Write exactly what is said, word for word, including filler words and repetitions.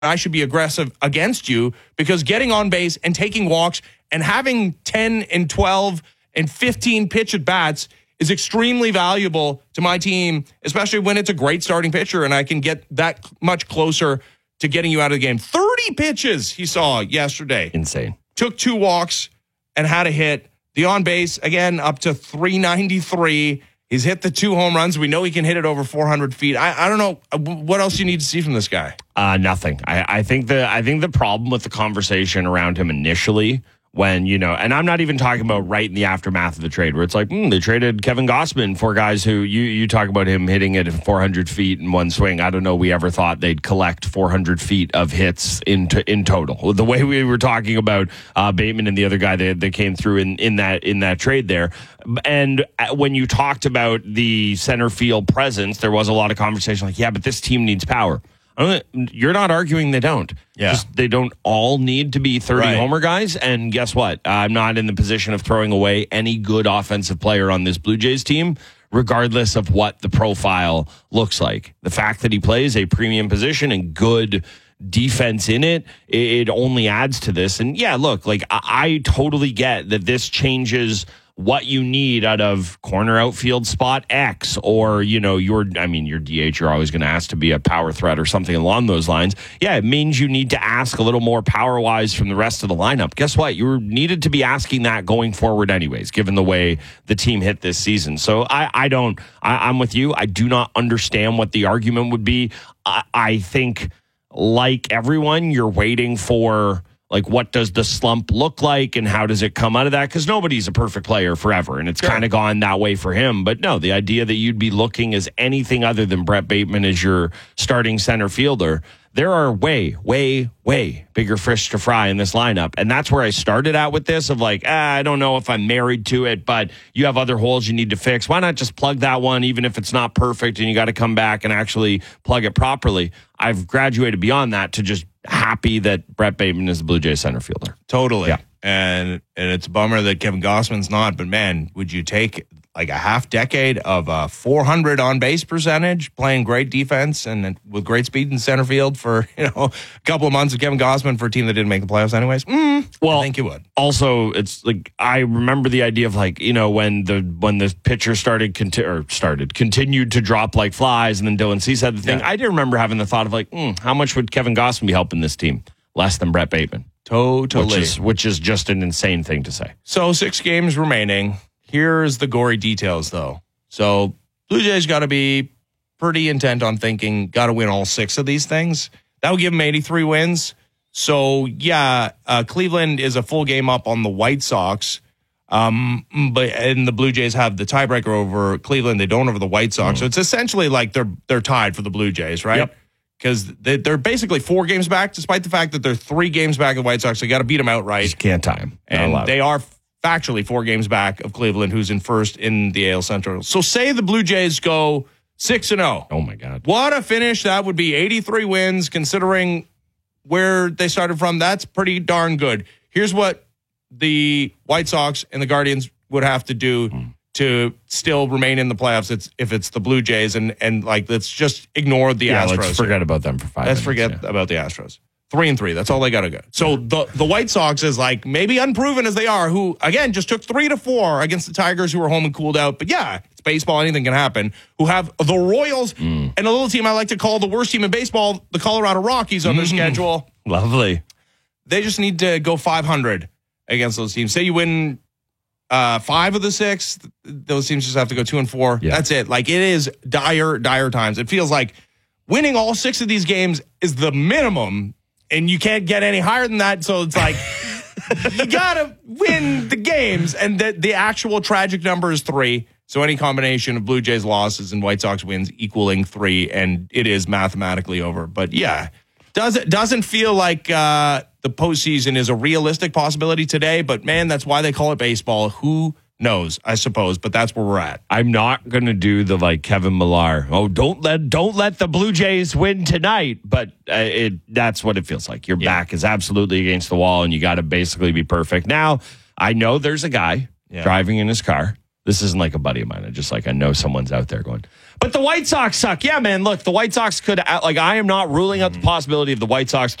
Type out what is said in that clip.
I should be aggressive against you because getting on base and taking walks and having ten and twelve and fifteen pitch at bats is extremely valuable to my team, especially when it's a great starting pitcher and I can get that much closer to getting you out of the game. thirty pitches he saw yesterday. Insane. Took two walks and had a hit. The on base, again, up to three ninety-three. He's hit the two home runs. We know he can hit it over four hundred feet. I, I don't know. What else you need to see from this guy? Uh, nothing. I, I think the I think the problem with the conversation around him initially, when, you know, and I'm not even talking about right in the aftermath of the trade where it's like, hmm, they traded Kevin Gausman for guys who you, you talk about him hitting it at four hundred feet in one swing. I don't know. We ever thought they'd collect four hundred feet of hits in, to, in total. The way we were talking about uh, Bateman and the other guy that, that came through in, in that, in that trade there. And when you talked about the center field presence, there was a lot of conversation like, yeah, but this team needs power. I don't, you're not arguing they don't. Yeah. Just, they don't all need to be thirty Right. homer guys. And guess what? I'm not in the position of throwing away any good offensive player on this Blue Jays team, regardless of what the profile looks like. The fact that he plays a premium position and good defense in it, it only adds to this. And yeah, look, like I, I totally get that this changes what you need out of corner outfield spot X, or, you know, your, I mean, your D H, you're always going to ask to be a power threat or something along those lines. Yeah, it means you need to ask a little more power-wise from the rest of the lineup. Guess what? You needed to be asking that going forward anyways, given the way the team hit this season. So I, I don't, I, I'm with you. I do not understand what the argument would be. I, I think, like everyone, you're waiting for, like, what does the slump look like and how does it come out of that? Because nobody's a perfect player forever, and it's Sure. kind of gone that way for him. But no, the idea that you'd be looking as anything other than Brett Bateman as your starting center fielder, there are way, way, way bigger fish to fry in this lineup. And that's where I started out with this of like, ah, I don't know if I'm married to it, but you have other holes you need to fix. Why not just plug that one, even if it's not perfect and you got to come back and actually plug it properly? I've graduated beyond that to just happy that Brett Bateman is the Blue Jays center fielder. Totally. Yeah. And and it's a bummer that Kevin Gausman's not, but man, would you take like a half decade of a four hundred on base percentage, playing great defense and with great speed in center field for, you know, a couple of months of Kevin Gausman for a team that didn't make the playoffs anyways? Mm, Well, I think you would. Also, it's like I remember the idea of like, you know, when the when the pitcher started conti- or started continued to drop like flies, and then Dylan Cease had the thing. Yeah. I did remember having the thought of like, mm, how much would Kevin Gausman be helping this team? Less than Brett Bateman. Totally. Which is which is just an insane thing to say. So six games remaining. Here's the gory details, though. So Blue Jays got to be pretty intent on thinking, got to win all six of these things. That would give them eighty-three wins. So, yeah, uh, Cleveland is a full game up on the White Sox. Um, but and the Blue Jays have the tiebreaker over Cleveland. They don't over the White Sox. Mm. So it's essentially like they're they're tied for the Blue Jays, right? Yep. Because they, they're basically four games back, despite the fact that they're three games back of the White Sox. They got to beat them outright. Just can't tie them. And they are factually four games back of Cleveland, who's in first in the A L Central. So say the Blue Jays go six and oh. Oh, my God. What a finish. That would be eighty-three wins, considering where they started from. That's pretty darn good. Here's what the White Sox and the Guardians would have to do mm. to still remain in the playoffs. It's if it's the Blue Jays, and, and like, let's just ignore the yeah, Astros. Let's forget here. about them for five Let's minutes, forget yeah. about the Astros. Three and three. That's all they got to go. So the the White Sox is like, maybe unproven as they are, who, again, just took three to four against the Tigers, who were home and cooled out. But yeah, it's baseball. Anything can happen. Who have the Royals mm. and a little team I like to call the worst team in baseball, the Colorado Rockies, on their mm. schedule. Lovely. They just need to go five hundred against those teams. Say you win uh, five of the six, those teams just have to go two and four. Yeah. That's it. Like, it is dire, dire times. It feels like winning all six of these games is the minimum, and you can't get any higher than that. So it's like, you got to win the games. And the, the actual tragic number is three. So any combination of Blue Jays losses and White Sox wins equaling three, and it is mathematically over. But yeah, does it doesn't feel like uh, the postseason is a realistic possibility today. But man, that's why they call it baseball. Who knows, I suppose, but that's where we're at. I'm not going to do the like Kevin Millar. Oh, don't let don't let the Blue Jays win tonight. But uh, it that's what it feels like. Your yeah. back is absolutely against the wall, and you got to basically be perfect. Now, I know there's a guy yeah. driving in his car. This isn't like a buddy of mine. I just like I know someone's out there going, But the White Sox suck. Yeah, man. Look, the White Sox could, like, I am not ruling out the possibility of the White Sox